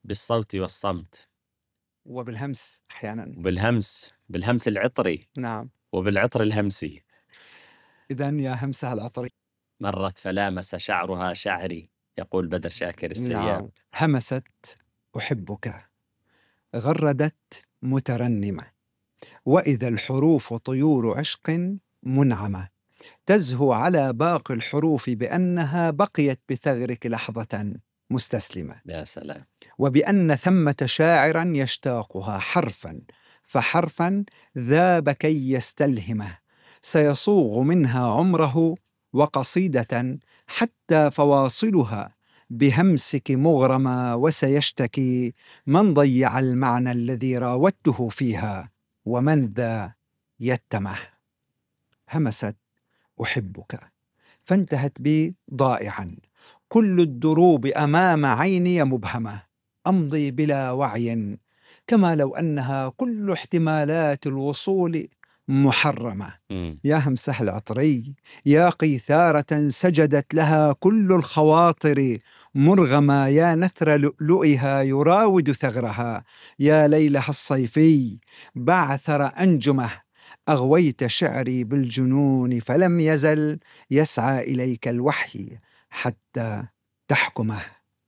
بالصوت والصمت، وبالهمس أحيانا. بالهمس العطري، نعم. وبالعطر الهمسي. إذن يا همسة العطري. مرت فلامس شعرها شعري، يقول بدر شاكر السياب. نعم. همست أحبك، غردت مترنمة، وإذا الحروف طيور عشق منعمة، تزهو على باقي الحروف بأنها بقيت بثغرك لحظة مستسلمة، يا سلام. وبأن ثمة شاعرا يشتاقها حرفا فحرفا ذاب كي يستلهمه، سيصوغ منها عمره وقصيدة حتى فواصلها بهمسك مغرمة، وسيشتكي من ضيع المعنى الذي راودته فيها ومن ذا يتمه. همست أحبك فانتهت بي ضائعا، كل الدروب أمام عيني مبهمة، أمضي بلا وعي كما لو أنها كل احتمالات الوصول محرمة. يا همسة العطري، يا قيثارة سجدت لها كل الخواطر مرغمة، يا نثر لؤلؤها يراود ثغرها، يا ليلها الصيفي بعثر أنجمه، أغويت شعري بالجنون فلم يزل يسعى إليك الوحي حتى تحكمه.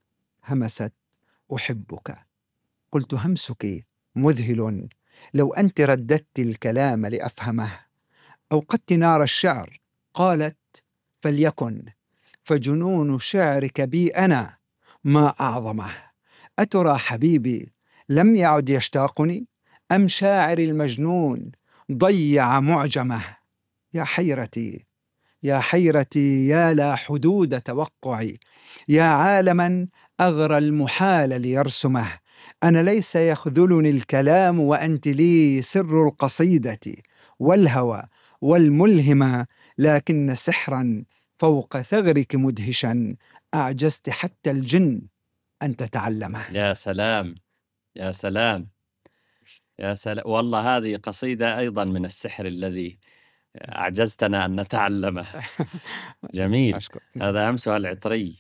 همست أحبك، قلت همسك مذهل، لو أنت رددت الكلام لأفهمه، أوقدت نار الشعر، قالت فليكن، فجنون شعرك بي أنا ما أعظمه، أترى حبيبي لم يعد يشتاقني، أم شاعري المجنون ضيع معجمه. يا حيرتي يا حيرتي، يا لا حدود توقعي، يا عالما أغرى المحال ليرسمه، أنا ليس يخذلني الكلام وأنت لي سر القصيدة والهوى والملهمة، لكن سحرا فوق ثغرك مدهشا أعجزت حتى الجن أن تتعلمه. يا سلام، يا سلام، يا سلام، والله هذه قصيدة أيضا من السحر الذي أعجزتنا أن نتعلمه. جميل. أشكر. هذا همسها العطري،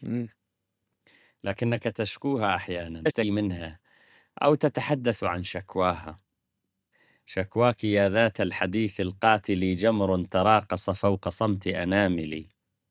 لكنك تشكوها أحيانا، تشتكي منها أو تتحدث عن شكواها. شكواك يا ذات الحديث القاتل جمر تراقص فوق صمت أناملي،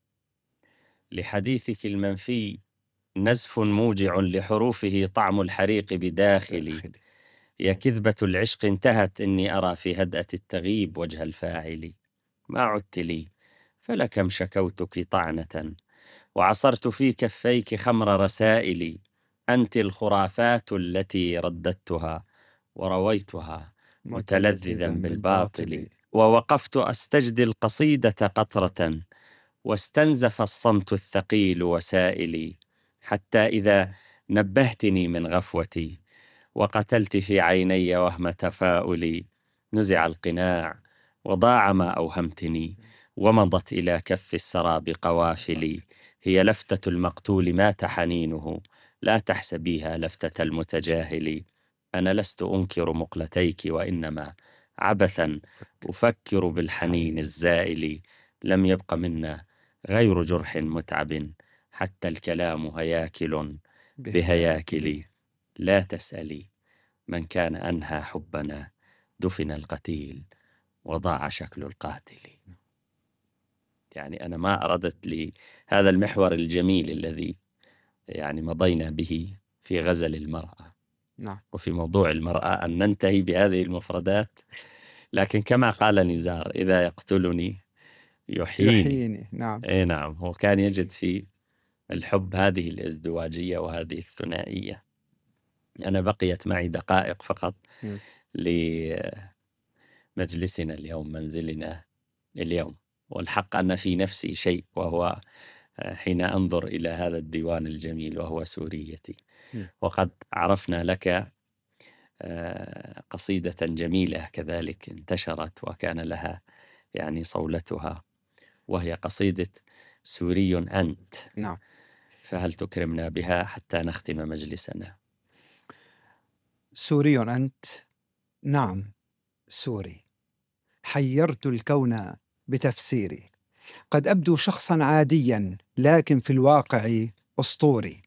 لحديثك المنفي نزف موجع لحروفه طعم الحريق بداخلي، يا كذبة العشق انتهت إني أرى في هدأة التغيب وجه الفاعل، ما عدت لي فلكم شكوتك طعنة وعصرت في كفيك خمر رسائلي، أنت الخرافات التي رددتها ورويتها متلذذا بالباطل، ووقفت أستجدي القصيدة قطرة واستنزف الصمت الثقيل وسائلي، حتى إذا نبهتني من غفوتي وقتلت في عيني وهم تفاؤلي، نزع القناع وضاع ما أوهمتني ومضت إلى كف السراب قوافلي، هي لفتة المقتول مات حنينه لا تحسبيها لفتة المتجاهل، أنا لست أنكر مقلتيك وإنما عبثا أفكر بالحنين الزائل، لم يبق منا غير جرح متعب حتى الكلام هياكل بهياكل، لا تسألي من كان أنهى حبنا دفن القتيل وضاع شكل القاتل. يعني أنا ما أردت لهذا المحور الجميل الذي يعني مضينا به في غزل المرأة وفي موضوع المرأة أن ننتهي بهذه المفردات، لكن كما قال نزار إذا يقتلني يحييني. نعم. إيه نعم، هو كان يجد في الحب هذه الازدواجية وهذه الثنائية. أنا بقيت معي دقائق فقط لمجلسنا اليوم، منزلنا اليوم، والحق أن في نفسي شيء، وهو حين أنظر إلى هذا الديوان الجميل وهو سوريتي، وقد عرفنا لك قصيدة جميلة كذلك انتشرت وكان لها يعني صولتها، وهي قصيدة سوري أنت. نعم. فهل تكرمنا بها حتى نختم مجلسنا؟ سوري أنت، نعم سوري، حيرت الكون بتفسيري، قد أبدو شخصا عاديا لكن في الواقع أسطوري،